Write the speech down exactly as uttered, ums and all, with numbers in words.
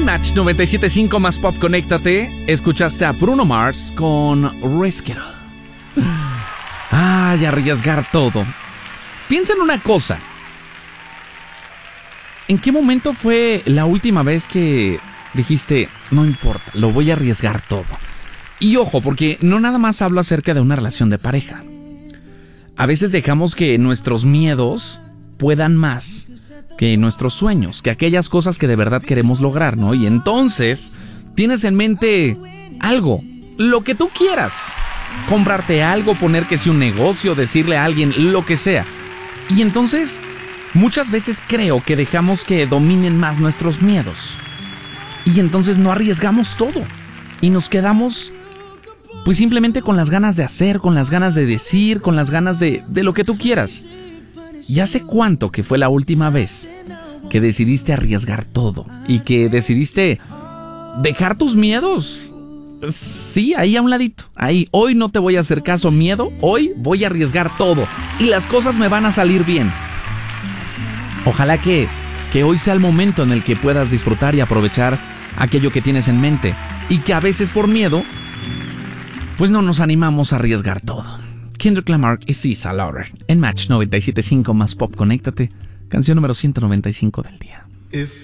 Match noventa y siete punto cinco más Pop, conéctate. Escuchaste a Bruno Mars con Risk It All. Ay, arriesgar todo. Piensa en una cosa. ¿En qué momento fue la última vez que dijiste, no importa, lo voy a arriesgar todo? Y ojo, porque no nada más hablo acerca de una relación de pareja. A veces dejamos que nuestros miedos puedan más que nuestros sueños, que aquellas cosas que de verdad queremos lograr, ¿no? Y entonces tienes en mente algo, lo que tú quieras. Comprarte algo, poner que sea un negocio, decirle a alguien lo que sea. Y entonces, muchas veces creo que dejamos que dominen más nuestros miedos. Y entonces no arriesgamos todo. Y nos quedamos, pues simplemente con las ganas de hacer, con las ganas de decir, con las ganas de, de lo que tú quieras. ¿Y hace cuánto que fue la última vez que decidiste arriesgar todo? Y que decidiste dejar tus miedos. Sí, ahí a un ladito. Ahí, hoy no te voy a hacer caso, miedo. Hoy voy a arriesgar todo. Y las cosas me van a salir bien. Ojalá que, que hoy sea el momento en el que puedas disfrutar y aprovechar aquello que tienes en mente. Y que a veces por miedo, pues no nos animamos a arriesgar todo. Kendrick Lamar y Cisa Lauder en Match noventa y siete punto cinco más Pop, conéctate. Canción número ciento noventa y cinco del día.